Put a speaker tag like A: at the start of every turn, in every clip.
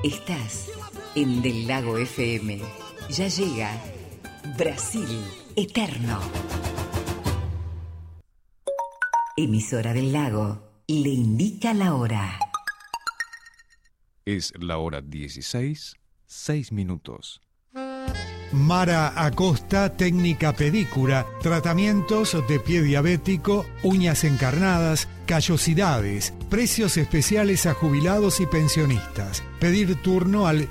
A: Estás en Del Lago FM. Ya llega Brasil Eterno. Emisora del Lago le indica la hora.
B: Es la hora 16, 6 minutos.
C: Mara Acosta, técnica pedicura, tratamientos de pie diabético, uñas encarnadas, callosidades, precios especiales a jubilados y pensionistas. Pedir turno al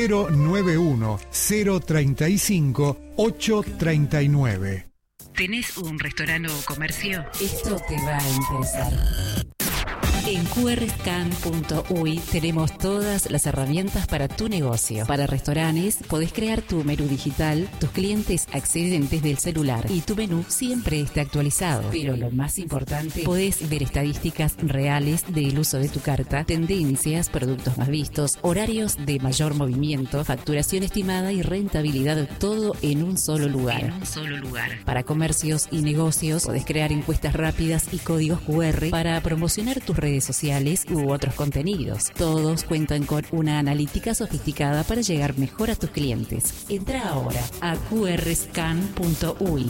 C: 091-035-839.
A: ¿Tenés un restaurante o comercio? Esto te va a interesar. En qrscan.uy tenemos todas las herramientas para tu negocio. Para restaurantes, podés crear tu menú digital, tus clientes acceden desde el celular y tu menú siempre está actualizado. Pero lo más importante, podés ver estadísticas reales del uso de tu carta, tendencias, productos más vistos, horarios de mayor movimiento, facturación estimada y rentabilidad, todo en un solo lugar. Para comercios y negocios, podés crear encuestas rápidas y códigos QR para promocionar tus redes sociales u otros contenidos. Todos cuentan con una analítica sofisticada para llegar mejor a tus clientes. Entra ahora a qrscan.uy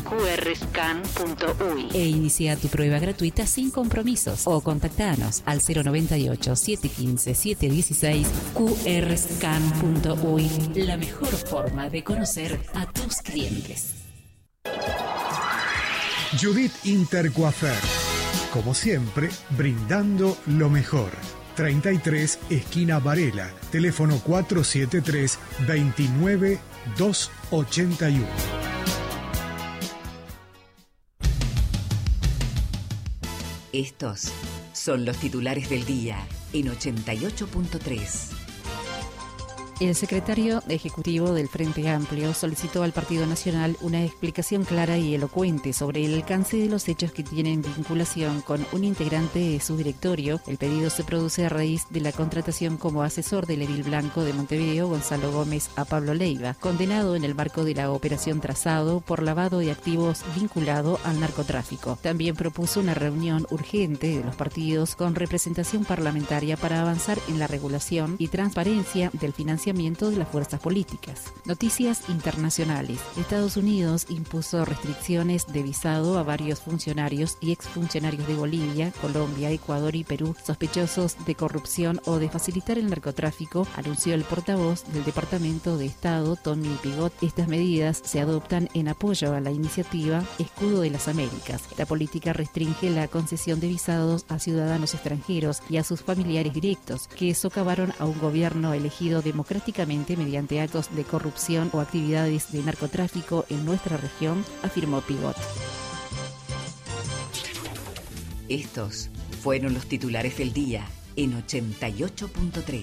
A: e inicia tu prueba gratuita sin compromisos o contactanos al 098-715-716. qrscan.uy, la mejor forma de conocer a tus clientes.
C: Judith Intercoafer. Como siempre, brindando lo mejor. 33, esquina Varela. Teléfono 473-29281.
A: Estos son los titulares del día en 88.3.
D: El secretario ejecutivo del Frente Amplio solicitó al Partido Nacional una explicación clara y elocuente sobre el alcance de los hechos que tienen vinculación con un integrante de su directorio. El pedido se produce a raíz de la contratación como asesor del edil blanco de Montevideo, Gonzalo Gómez, a Pablo Leiva, condenado en el marco de la Operación Trazado por lavado de activos vinculado al narcotráfico. También propuso una reunión urgente de los partidos con representación parlamentaria para avanzar en la regulación y transparencia del financiamiento de las fuerzas políticas. Noticias internacionales. Estados Unidos impuso restricciones de visado a varios funcionarios y exfuncionarios de Bolivia, Colombia, Ecuador y Perú sospechosos de corrupción o de facilitar el narcotráfico, anunció el portavoz del Departamento de Estado, Tommy Pigott. Estas medidas se adoptan en apoyo a la iniciativa Escudo de las Américas. La política restringe la concesión de visados a ciudadanos extranjeros y a sus familiares directos, que socavaron a un gobierno elegido democráticamente mediante actos de corrupción o actividades de narcotráfico en nuestra región, afirmó Pigott.
A: Estos fueron los titulares del día en 88.3.